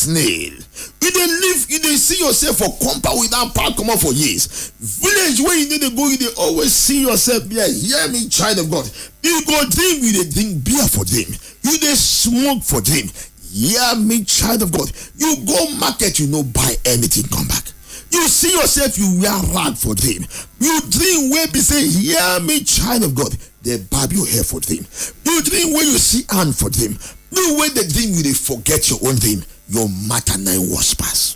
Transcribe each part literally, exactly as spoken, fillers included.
snail. You dey live, you dey see yourself for compound without park come out for years. Village where you need to go, you dey always see yourself there. Hear me, child of God. You go drink, you dey drink beer for them. You dey smoke for them. Hear me, child of God. You go market, you no buy anything, come back. You see yourself, you wear rag for them. You drink where be say, hear me, child of God. They barb your hair for them. You drink where you see hand for them. You when they drink, you they forget your own thing. Your matter nine was pass.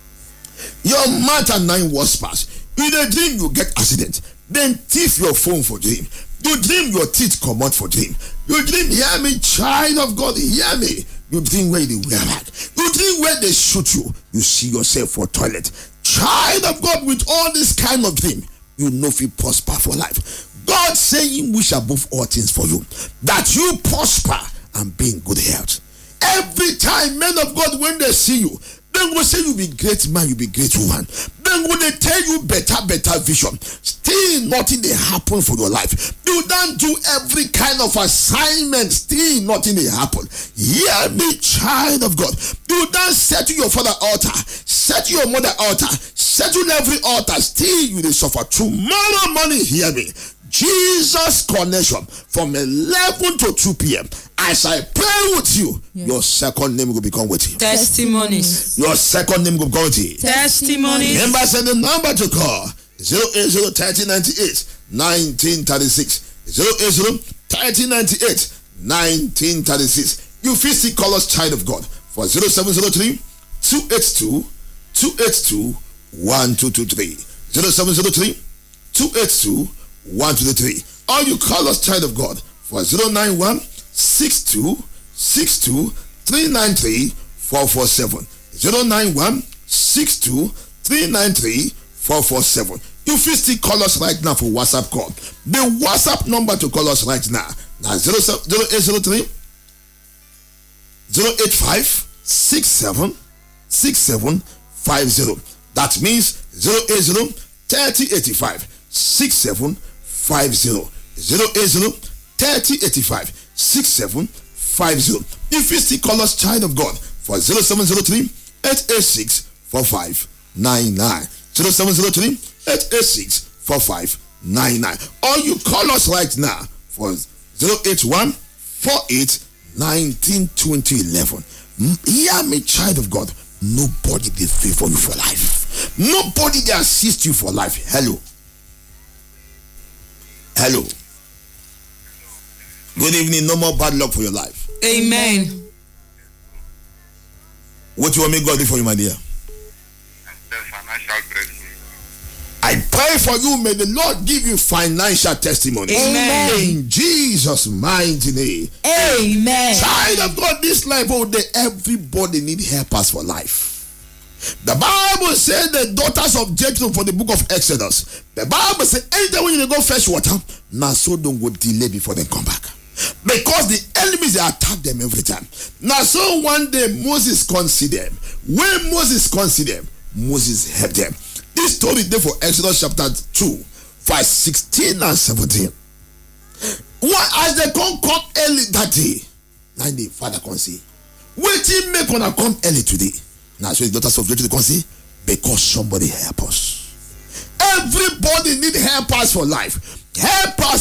Your matter nine was pass. In the dream, you get accident. Then thief your phone for dream. You dream your teeth come out for dream. You dream, hear me, child of God, hear me. You dream where they wear rag. You dream where they shoot you. You see yourself for toilet. Child of God, with all this kind of dream, you know if you prosper for life. God saying wish above all things for you, that you prosper and be in good health. Every time, men of God, when they see you, then will say you be great man, you be great woman. Then when they tell you better, better vision, still nothing they happen for your life. You don't do every kind of assignment, still nothing they happen. Hear me, child of God. You don't settle your father altar, settle your mother altar, settle every altar, still you they suffer. Tomorrow morning, hear me. Jesus connection from eleven to two p.m. As I pray with you, yes. Your second name will become with you. Testimonies. Your second name will become with you. Testimonies. Remember, send the number to call zero eight zero thirty ninety-eight nineteen thirty-six. zero eight zero thirty ninety-eight nineteen thirty-six. You physically call us, child of God, for zero seven zero three two eight two two eight two one two two three. zero seven zero three two eight two one two three. Or you call us, child of God, for zero nine one six two six two three nine three four four seven. zero nine one six two three nine three four four seven. You physically call us right now for WhatsApp call. The WhatsApp number to call us right now now zero eight zero three zero eight five six seven six seven five zero. That means zero eight zero thirty eighty-five six seven five zero. zero eight zero thirty eighty-five six seven five zero. If you still call us, child of God, for zero seven zero three eight eight six four five nine nine. zero seven zero three eight eight six four five nine nine. Or you call us right now for zero eight one four eight nineteen twenty eleven. Hear me, child of God. Nobody they favor you for life. Nobody they assist you for life. Hello. Hello. Good evening. No more bad luck for your life. Amen. What do you want me God do for you, my dear? I pray for you. May the Lord give you financial testimony. Amen. In Jesus' mighty name. Amen. Child of God, this life, oh, they, everybody need helpers for life. The Bible said the daughters of Jacob for the book of Exodus. The Bible said anytime when you go fetch water, now so don't go delay before they come back. Because the enemies, they attack them every time. Now so one day Moses considered them. When Moses considered them, Moses helped them. This story is there for Exodus chapter two, verse sixteen and seventeen. What as they come come early that day, now the father can see. Waiting make wanna come early today. Now so the daughters of Jacob can see because somebody help us. Everybody need help us for life. Help us.